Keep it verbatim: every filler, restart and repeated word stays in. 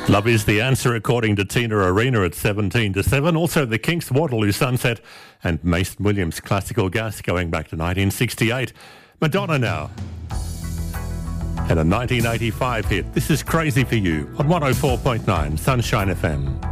Love is the answer, according to Tina Arena at seventeen to seven. Also, the Kinks' Waterloo Sunset and Mason Williams' Classical Gas going back to nineteen sixty-eight. Madonna now. And a nineteen eighty-five hit. This is Crazy for You on one oh four point nine Sunshine F M.